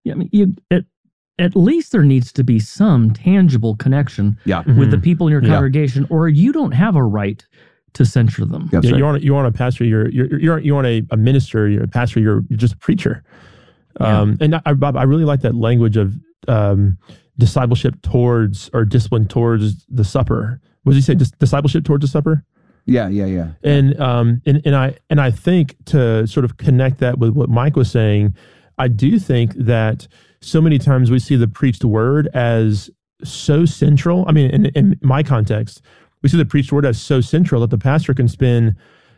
I mean, at least there needs to be some tangible connection with the people in your congregation, or you don't have a right to censure them. Yeah, you aren't a pastor. You aren't a minister. You're a pastor. You're just a preacher. And I really like that language of discipleship towards, or discipline towards the supper. What did you say? Discipleship towards the supper? Yeah. And I think, to sort of connect that with what Mike was saying, I do think that so many times we see the preached word as so central. I mean, in my context, we see the preached word as so central that the pastor can spend,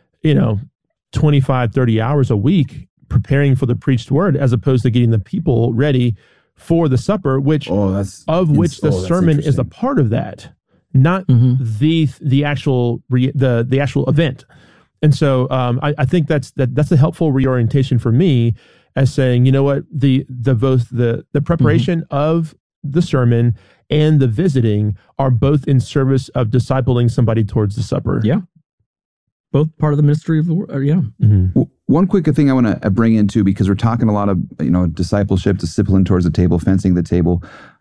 25, 30 hours a week preparing for the preached word, as opposed to getting the people ready for the supper, which the sermon is a part of that, not the actual event. And so I think that's a helpful reorientation for me, as saying, you know what, the preparation of the sermon and the visiting are both in service of discipling somebody towards the supper. Yeah. Both part of the ministry of the word. Yeah. Mm-hmm. One quick thing I want to bring in too, because we're talking a lot of, discipleship, discipline towards the table, fencing the table.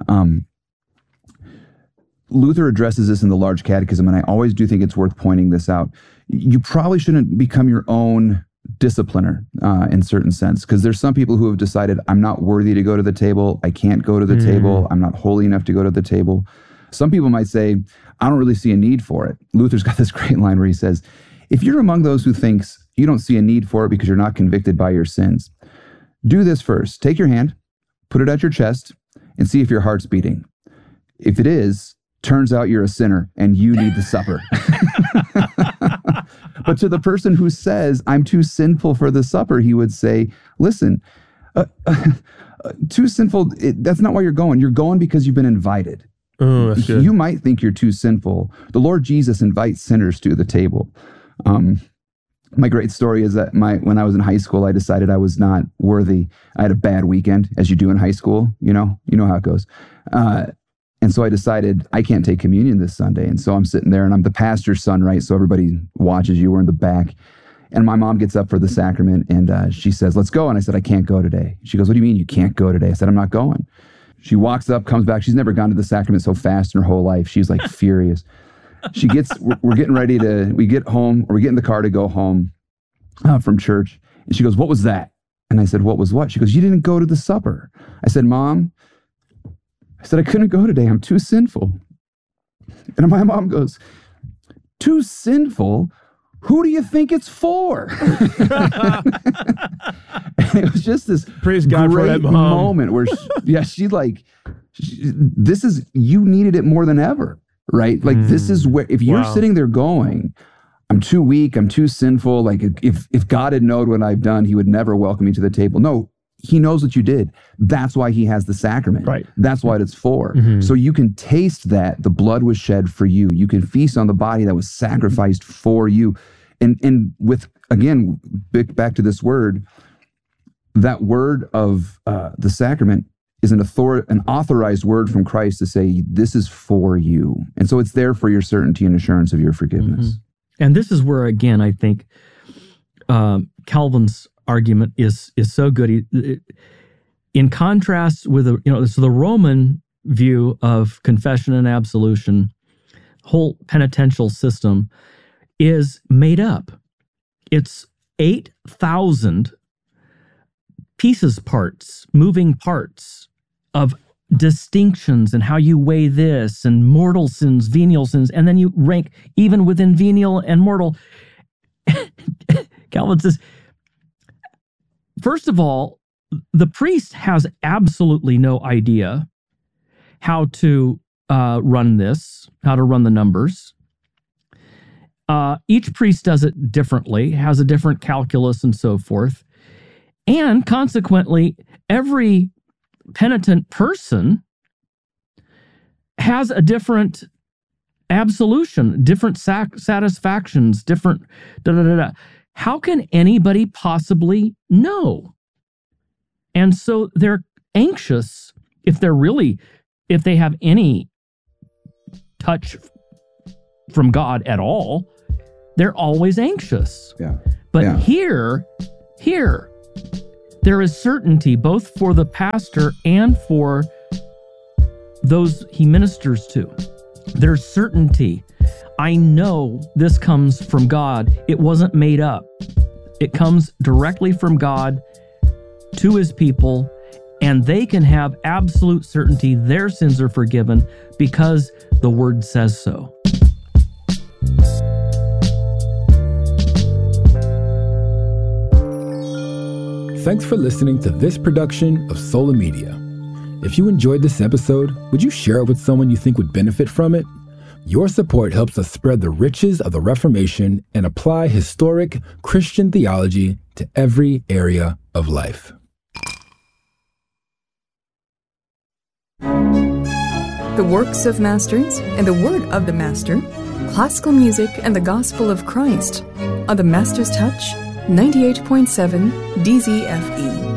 Luther addresses this in the Large Catechism, and I always do think it's worth pointing this out. You probably shouldn't become your own discipliner in certain sense, because there's some people who have decided, I'm not worthy to go to the table. I can't go to the table. I'm not holy enough to go to the table. Some people might say, I don't really see a need for it. Luther's got this great line where he says, if you're among those who thinks you don't see a need for it because you're not convicted by your sins, do this first. Take your hand, put it at your chest, and see if your heart's beating. If it is, turns out you're a sinner and you need the supper. But to the person who says, I'm too sinful for the supper, he would say, listen, too sinful, that's not why you're going. You're going because you've been invited. Oh, that's good. You might think you're too sinful. The Lord Jesus invites sinners to the table. My great story is that when I was in high school, I decided I was not worthy. I had a bad weekend, as you do in high school. You know how it goes. And so I decided I can't take communion this Sunday. And so I'm sitting there, and I'm the pastor's son, right? So everybody watches you. We're in the back. And my mom gets up for the sacrament, and she says, let's go. And I said, I can't go today. She goes, what do you mean you can't go today? I said, I'm not going. She walks up, comes back. She's never gone to the sacrament so fast in her whole life. She's like furious. We're getting ready we get home, or we get in the car to go home from church. And she goes, what was that? And I said, what was what? She goes, you didn't go to the supper. I said, Mom, I couldn't go today. I'm too sinful. And my mom goes, too sinful? Who do you think it's for? And it was just this praise God great for that moment where, you needed it more than ever, right? Like this is where, if you're sitting there going, I'm too weak, I'm too sinful. Like if God had known what I've done, he would never welcome me to the table. No, he knows what you did. That's why he has the sacrament. Right. That's what it's for. Mm-hmm. So you can taste that the blood was shed for you. You can feast on the body that was sacrificed for you. And with, again, back to this word, that word of the sacrament is an authorized word from Christ to say, this is for you. And so it's there for your certainty and assurance of your forgiveness. Mm-hmm. And this is where, again, I think Calvin's argument is so good. In contrast with the Roman view of confession and absolution, whole penitential system is made up. It's 8,000 moving parts of distinctions and how you weigh this, and mortal sins, venial sins, and then you rank even within venial and mortal. Calvin says, first of all, the priest has absolutely no idea how to run the numbers. Each priest does it differently, has a different calculus and so forth. And consequently, every penitent person has a different absolution, different satisfactions, different da-da-da-da. How can anybody possibly know? And so they're anxious if they have any touch from God at all, they're always anxious. Yeah. But here, There is certainty both for the pastor and for those he ministers to. There's certainty. I know this comes from God. It wasn't made up. It comes directly from God to his people, and they can have absolute certainty their sins are forgiven because the word says so. Thanks for listening to this production of Sola Media. If you enjoyed this episode, would you share it with someone you think would benefit from it? Your support helps us spread the riches of the Reformation and apply historic Christian theology to every area of life. The works of masters and the word of the master, classical music and the gospel of Christ on the Master's Touch 98.7 DZFE.